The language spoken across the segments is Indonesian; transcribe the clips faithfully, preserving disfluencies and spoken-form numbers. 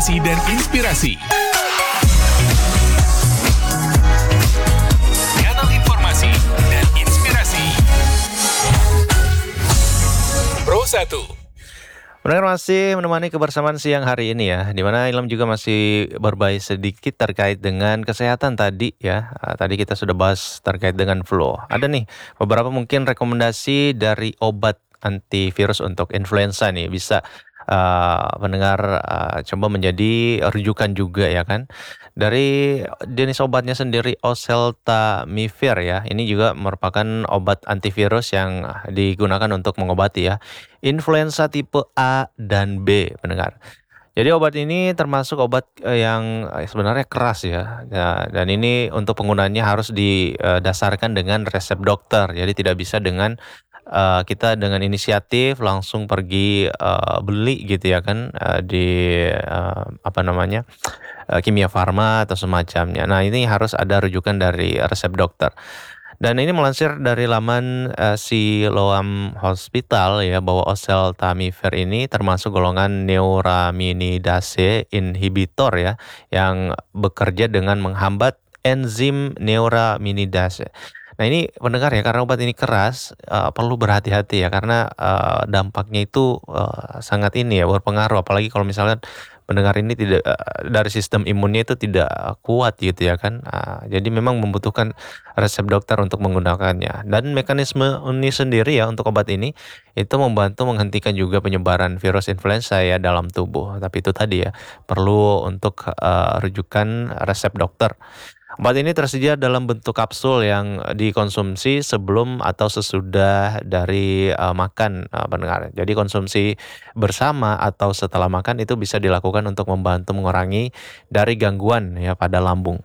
informasi dan inspirasi. Kanal informasi dan inspirasi. Pro satu. Pendengar masih menemani kebersamaan siang hari ini ya, di mana Ilham juga masih berbagi sedikit terkait dengan kesehatan tadi ya. Ah, Tadi kita sudah bahas terkait dengan flu. Ada nih beberapa mungkin rekomendasi dari obat antivirus untuk influenza nih, bisa ah, pendengar ah, coba menjadi rujukan juga ya kan. Dari jenis obatnya sendiri oseltamivir ya, ini juga merupakan obat antivirus yang digunakan untuk mengobati ya influenza tipe A dan B, pendengar. Jadi obat ini termasuk obat eh, yang eh, sebenarnya keras ya. Ya, dan ini untuk penggunaannya harus didasarkan dengan resep dokter. Jadi tidak bisa dengan eh, kita dengan inisiatif langsung pergi eh, beli gitu ya kan eh, di eh, apa namanya eh, Kimia Farma atau semacamnya. Nah, ini harus ada rujukan dari resep dokter. Dan ini melansir dari laman eh, Siloam Hospital ya, bahwa oseltamivir ini termasuk golongan neuraminidase inhibitor ya, yang bekerja dengan menghambat enzim neuraminidase. Nah, ini pendengar ya, karena obat ini keras, eh, perlu berhati-hati ya, karena eh, dampaknya itu eh, sangat ini ya, berpengaruh, apalagi kalau misalnya pendengar ini tidak eh, dari sistem imunnya itu tidak kuat gitu ya kan. Ah, jadi memang membutuhkan resep dokter untuk menggunakannya. Dan mekanisme ini sendiri ya untuk obat ini itu membantu menghentikan juga penyebaran virus influenza ya dalam tubuh. Tapi itu tadi ya, perlu untuk eh, rujukan resep dokter. Obat ini tersedia dalam bentuk kapsul yang dikonsumsi sebelum atau sesudah dari eh, makan, eh, pendengar. Jadi konsumsi bersama atau setelah makan itu bisa dilakukan untuk membantu mengurangi dari gangguan ya pada lambung.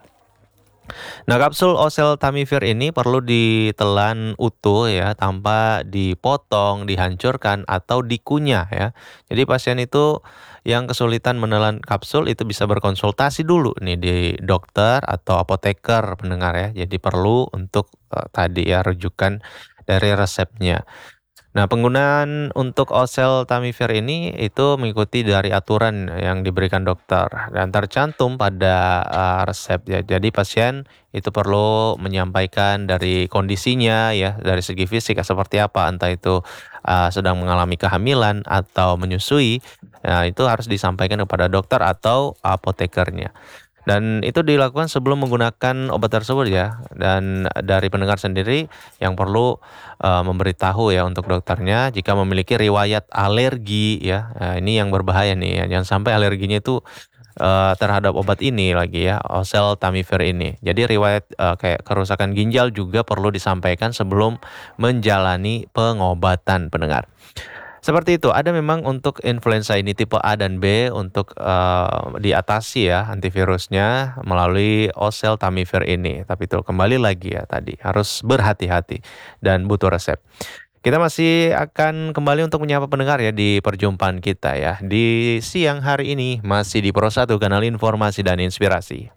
Nah, kapsul oseltamivir ini perlu ditelan utuh ya, tanpa dipotong, dihancurkan atau dikunyah ya. Jadi pasien itu yang kesulitan menelan kapsul itu bisa berkonsultasi dulu nih di dokter atau apoteker, pendengar ya. Jadi perlu untuk eh, tadi ya rujukan dari resepnya. Nah, penggunaan untuk oseltamivir ini itu mengikuti dari aturan yang diberikan dokter dan tercantum pada uh, resep ya. Jadi pasien itu perlu menyampaikan dari kondisinya ya, dari segi fisik seperti apa, entah itu uh, sedang mengalami kehamilan atau menyusui. Nah, itu harus disampaikan kepada dokter atau apotekernya. Dan itu dilakukan sebelum menggunakan obat tersebut ya. Dan dari pendengar sendiri yang perlu uh, memberitahu ya untuk dokternya jika memiliki riwayat alergi ya. Nah, ini yang berbahaya nih ya. Jangan sampai alerginya itu uh, terhadap obat ini lagi ya, oseltamivir ini. Jadi riwayat uh, kayak kerusakan ginjal juga perlu disampaikan sebelum menjalani pengobatan, pendengar. Seperti itu, ada memang untuk influenza ini tipe A dan B untuk eh, diatasi ya antivirusnya melalui oseltamivir ini. Tapi itu kembali lagi ya tadi, harus berhati-hati dan butuh resep. Kita masih akan kembali untuk menyapa pendengar ya di perjumpaan kita ya di siang hari ini, masih di Pro satu, kanal informasi dan inspirasi.